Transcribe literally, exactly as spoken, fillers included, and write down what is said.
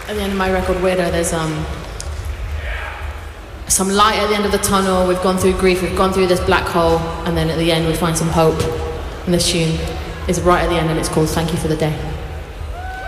At the end of my record, Weirdo, there's um some light at the end of the tunnel. We've gone through grief, we've gone through this black hole, and then at the end we find some hope. And this tune is right at the end, and it's called Thank You for the Day.